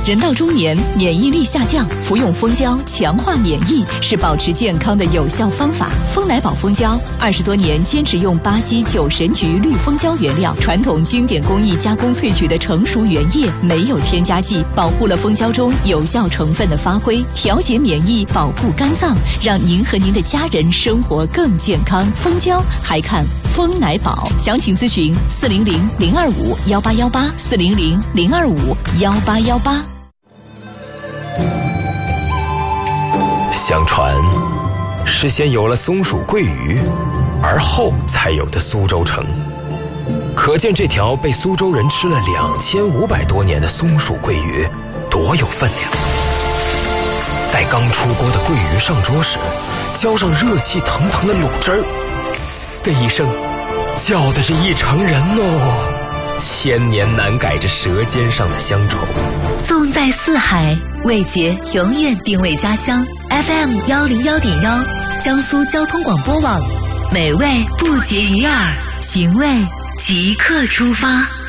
人到中年，免疫力下降，服用蜂胶强化免疫是保持健康的有效方法。蜂奶宝蜂胶20多年坚持用巴西九神菊绿蜂胶原料，传统经典工艺加工萃取的成熟原液，没有添加剂，保护了蜂胶中有效成分的发挥，调节免疫，保护肝脏，让您和您的家人生活更健康。蜂胶还看蜂奶宝，详情咨询400-025-1818 400-025-1818。 相传是先有了松鼠桂鱼，而后才有的苏州城。可见这条被苏州人吃了2500多年的松鼠桂鱼多有分量。待刚出锅的桂鱼上桌时，浇上热气腾腾的卤汁儿，呲的一声，叫的是一城人哦，千年难改这舌尖上的乡愁。 纵在四海，味觉永远定位家乡。FM 101.1，江苏交通广播网，美味不绝于耳，寻味即刻出发。